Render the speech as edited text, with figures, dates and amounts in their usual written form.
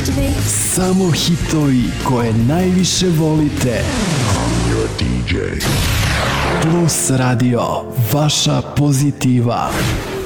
Samo hitovi koje najviše volite. I'm your DJ. Plus Radio, vaša pozitiva.